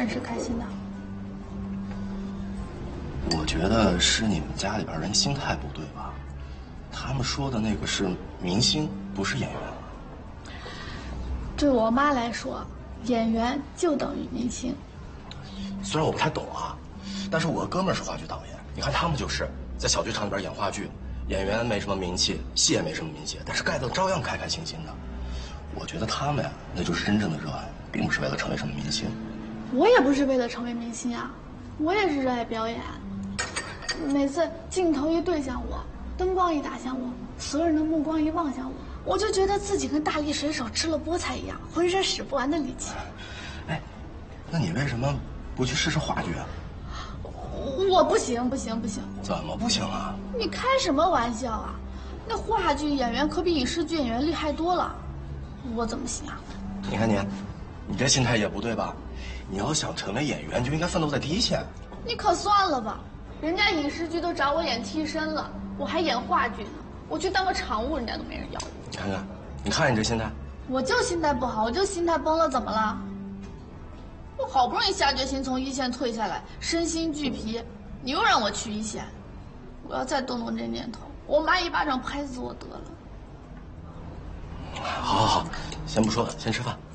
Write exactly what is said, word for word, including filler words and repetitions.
是开心的。 我觉得是你们家里边人心态不对吧？他们说的那个是明星，不是演员。 对我妈来说，演员就等于明星。 虽然我不太懂啊，但是我哥们儿是话剧导演，你看他们就是在小剧场里边演话剧，演员没什么名气，戏也没什么名气，但是盖子照样开开心心的。我觉得他们呀，那就是真正的热爱，并不是为了成为什么明星。 我也不是为了成为明星啊，我也是热爱表演。每次镜头一对向我，灯光一打向我，所有人的目光一望向我，我就觉得自己跟大力水手吃了菠菜一样，浑身使不完的力气。 哎，那你为什么不去试试话剧啊？ 我不行，不行，不行！ 怎么不行啊？ 你开什么玩笑啊？那话剧演员可比影视剧演员厉害多了，我怎么行啊？ 你看你，你这心态也不对吧？你要想成为演员，就应该奋斗在第一线。 你可算了吧，人家影视剧都找我演替身了，我还演话剧呢。我去当个场务，人家都没人要我。 你看看，你看你这心态， 我就心态不好，我就心态崩了，怎么了？我好不容易下决心从一线退下来，身心俱疲，你又让我去一线，我要再动动这念头，我妈一巴掌拍死我得了。 好好好，先不说了，先吃饭。